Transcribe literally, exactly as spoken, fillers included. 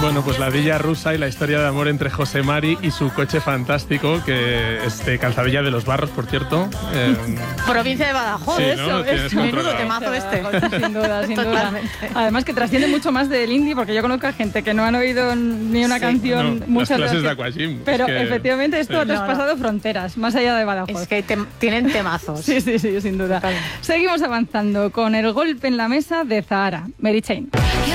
Bueno, pues la Villa Rusa y la historia de amor entre José Mari y su coche fantástico, que es de Calzadilla de los Barros, por cierto. Eh, Provincia de Badajoz, sí, eso, ¿no? es menudo temazo este. Sin duda, sin duda. Además que trasciende mucho más del indie, porque yo conozco a gente que no han oído ni una sí, canción, no, muchas las clases de de Aquagym. Pero es que, efectivamente esto sí. ha traspasado no, no. fronteras, más allá de Badajoz. Es que te, tienen temazos. Sí, sí, sí, sin duda. Total. Seguimos avanzando con El golpe en la mesa de Zahara, Mary Chain.